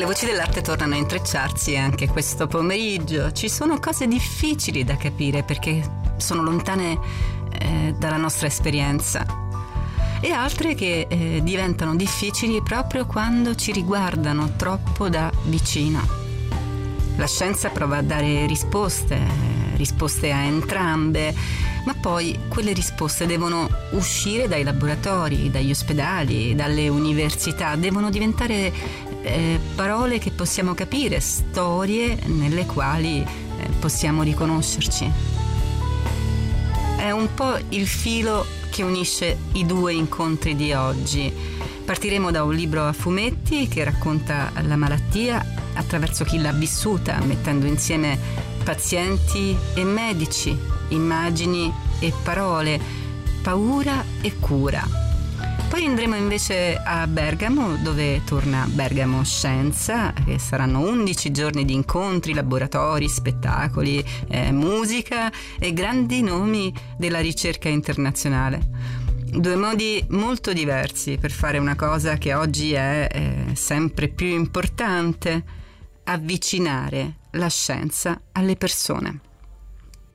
Le voci dell'arte tornano a intrecciarsi anche questo pomeriggio. Ci sono cose difficili da capire perché sono lontane dalla nostra esperienza e altre che diventano difficili proprio quando ci riguardano troppo da vicino. La scienza prova a dare risposte a entrambe, ma poi quelle risposte devono uscire dai laboratori, dagli ospedali, dalle università, devono diventare parole che possiamo capire, storie nelle quali possiamo riconoscerci. È un po' il filo che unisce i due incontri di oggi. Partiremo da un libro a fumetti che racconta la malattia attraverso chi l'ha vissuta, mettendo insieme pazienti e medici, immagini e parole, paura e cura. Poi andremo invece a Bergamo, dove torna Bergamo Scienza, che saranno 11 giorni di incontri, laboratori, spettacoli, musica e grandi nomi della ricerca internazionale. Due modi molto diversi per fare una cosa che oggi è sempre più importante: avvicinare la scienza alle persone.